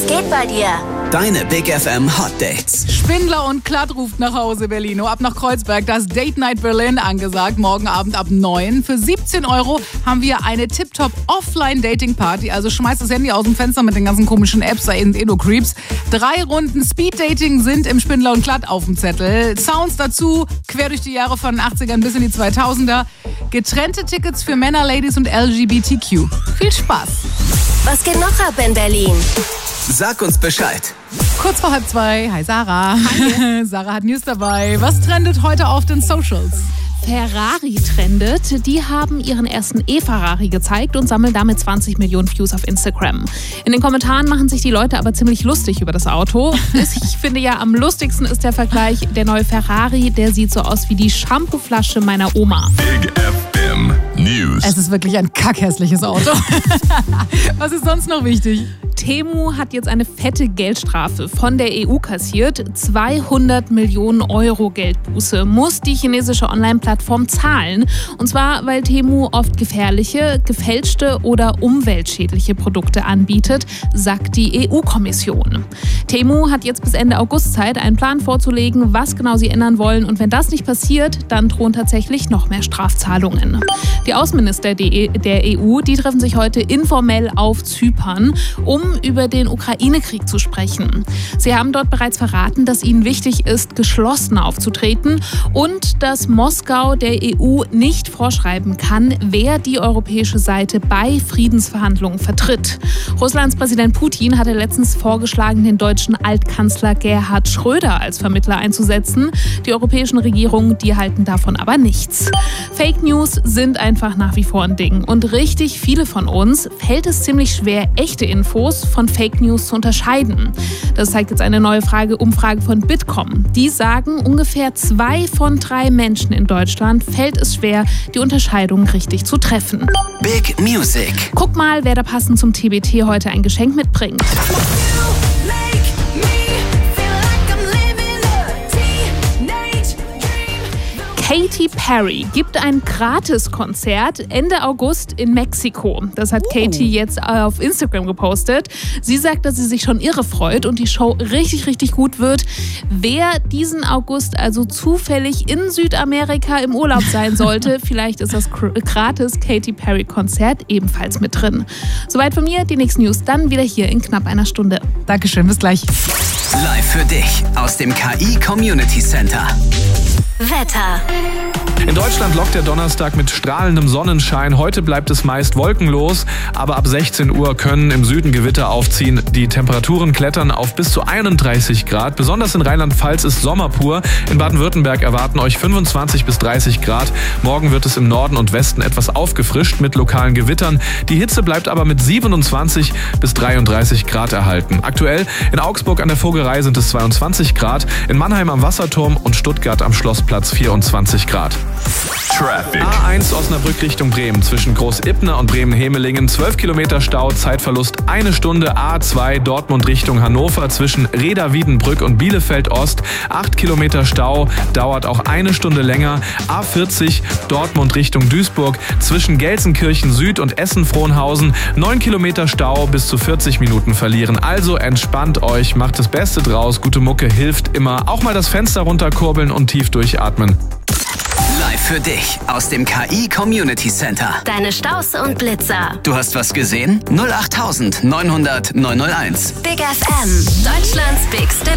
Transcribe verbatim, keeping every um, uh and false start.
Was geht bei dir? Deine Big F M Hot Dates. Spindler und Klatt ruft nach Hause, Berlino. Ab nach Kreuzberg, das Date Night Berlin angesagt. Morgen Abend ab neun. Für siebzehn Euro haben wir eine Tip-Top Offline-Dating-Party. Also schmeißt das Handy aus dem Fenster mit den ganzen komischen Apps, da sind eh nur Creeps. Drei Runden Speed-Dating sind im Spindler und Klatt auf dem Zettel. Sounds dazu, quer durch die Jahre von den achtzigern bis in die zweitausender. Getrennte Tickets für Männer, Ladies und L G B T Q. Viel Spaß. Was geht noch ab in Berlin? Sag uns Bescheid. Kurz vor halb zwei. Hi Sarah. Hi. Sarah hat News dabei. Was trendet heute auf den Socials? Ferrari trendet. Die haben ihren ersten E-Ferrari gezeigt und sammeln damit zwanzig Millionen Views auf Instagram. In den Kommentaren machen sich die Leute aber ziemlich lustig über das Auto. Ich finde ja, am lustigsten ist der Vergleich, der neue Ferrari, der sieht so aus wie die Shampooflasche meiner Oma. Big F M News. Es ist wirklich ein kackhässliches Auto. Was ist sonst noch wichtig? Temu hat jetzt eine fette Geldstrafe von der E U kassiert. zweihundert Millionen Euro Geldbuße muss die chinesische Online-Plattform zahlen. Und zwar, weil Temu oft gefährliche, gefälschte oder umweltschädliche Produkte anbietet, sagt die E U-Kommission. Temu hat jetzt bis Ende August Zeit, einen Plan vorzulegen, was genau sie ändern wollen. Und wenn das nicht passiert, dann drohen tatsächlich noch mehr Strafzahlungen. Die Außenminister der E U, die treffen sich heute informell auf Zypern, um über den Ukraine-Krieg zu sprechen. Sie haben dort bereits verraten, dass ihnen wichtig ist, geschlossen aufzutreten und dass Moskau der E U nicht vorschreiben kann, wer die europäische Seite bei Friedensverhandlungen vertritt. Russlands Präsident Putin hatte letztens vorgeschlagen, den deutschen Altkanzler Gerhard Schröder als Vermittler einzusetzen. Die europäischen Regierungen, die halten davon aber nichts. Fake News sind einfach nach wie vor ein Ding. Und richtig viele von uns fällt es ziemlich schwer, echte Infos von Fake News zu unterscheiden. Das zeigt jetzt eine neue Frage, Umfrage von Bitkom. Die sagen, ungefähr zwei von drei Menschen in Deutschland fällt es schwer, die Unterscheidung richtig zu treffen. Big Music. Guck mal, wer da passend zum T B T heute ein Geschenk mitbringt. Katy Perry gibt ein Gratiskonzert Ende August in Mexiko. Das hat Katy jetzt auf Instagram gepostet. Sie sagt, dass sie sich schon irre freut und die Show richtig, richtig gut wird. Wer diesen August also zufällig in Südamerika im Urlaub sein sollte, vielleicht ist das gratis Katy Perry Konzert ebenfalls mit drin. Soweit von mir, die nächsten News dann wieder hier in knapp einer Stunde. Dankeschön, bis gleich. Live für dich aus dem K I Community Center. Wetter. In Deutschland lockt der Donnerstag mit strahlendem Sonnenschein. Heute bleibt es meist wolkenlos, aber ab sechzehn Uhr können im Süden Gewitter aufziehen. Die Temperaturen klettern auf bis zu einunddreißig Grad. Besonders in Rheinland-Pfalz ist Sommer pur. In Baden-Württemberg erwarten euch fünfundzwanzig bis dreißig Grad. Morgen wird es im Norden und Westen etwas aufgefrischt mit lokalen Gewittern. Die Hitze bleibt aber mit siebenundzwanzig bis dreiunddreißig Grad erhalten. Aktuell in Augsburg an der Vogelrei sind es zweiundzwanzig Grad, in Mannheim am Wasserturm und Stuttgart am Schlossplatz vierundzwanzig Grad. Traffic. A eins Osnabrück Richtung Bremen zwischen Groß-Ipna und Bremen-Hemelingen. zwölf Kilometer Stau, Zeitverlust eine Stunde. A zwei Dortmund Richtung Hannover zwischen Reda-Wiedenbrück und Bielefeld-Ost. acht Kilometer Stau, dauert auch eine Stunde länger. A vierzig Dortmund Richtung Duisburg zwischen Gelsenkirchen Süd und Essen-Frohnhausen. neun Kilometer Stau, bis zu vierzig Minuten verlieren. Also entspannt euch, macht das Beste draus. Gute Mucke hilft immer. Auch mal das Fenster runterkurbeln und tief durchatmen. Live für dich aus dem K I Community Center. Deine Staus und Blitzer. Du hast was gesehen? null acht neunhundert neunhundert neunhunderteins. Big F M. Deutschlands Big Star.